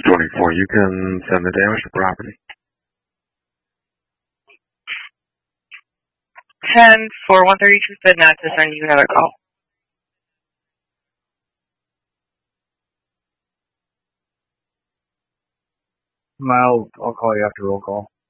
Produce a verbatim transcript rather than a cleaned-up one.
twenty-four, you can send the damage to property. ten for one thirty-two Fidnet to send you another call. I'll, I'll call you after roll call.